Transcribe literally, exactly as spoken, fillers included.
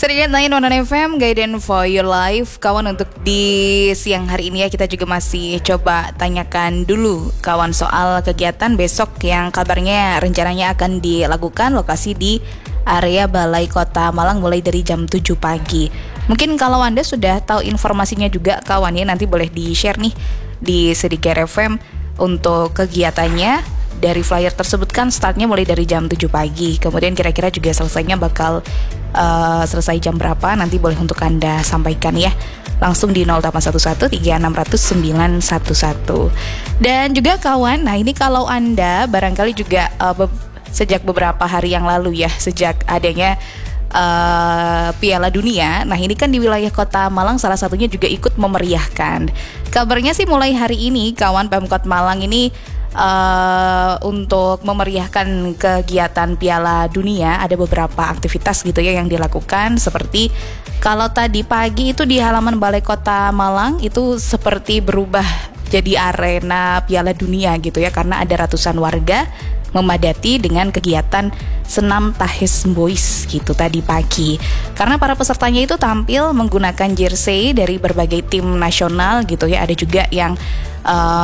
Ternyata Nona F M, Guidance for Your Life. Kawan, untuk di siang hari ini ya, kita juga masih coba tanyakan dulu kawan soal kegiatan besok yang kabarnya rencananya akan dilakukan lokasi di area Balai Kota Malang mulai dari jam tujuh pagi. Mungkin kalau Anda sudah tahu informasinya juga kawan ya, nanti boleh di-share nih di Sedikit F M untuk kegiatannya. Dari flyer tersebut kan startnya mulai dari jam tujuh pagi. Kemudian kira-kira juga selesainya bakal uh, selesai jam berapa, nanti boleh untuk Anda sampaikan ya. Langsung di nol delapan satu satu tiga enam nol nol sembilan satu satu. Dan juga kawan, nah ini kalau Anda barangkali juga uh, be- sejak beberapa hari yang lalu ya, sejak adanya Uh, Piala Dunia. Nah ini kan di wilayah Kota Malang salah satunya juga ikut memeriahkan. Kabarnya sih mulai hari ini kawan, Pemkot Malang ini uh, untuk memeriahkan kegiatan Piala Dunia ada beberapa aktivitas gitu ya yang dilakukan. Seperti kalau tadi pagi itu di halaman Balai Kota Malang itu seperti berubah jadi arena Piala Dunia gitu ya, karena ada ratusan warga memadati dengan kegiatan senam Tahes Boys gitu tadi pagi. Karena para pesertanya itu tampil menggunakan jersey dari berbagai tim nasional gitu ya. Ada juga yang uh,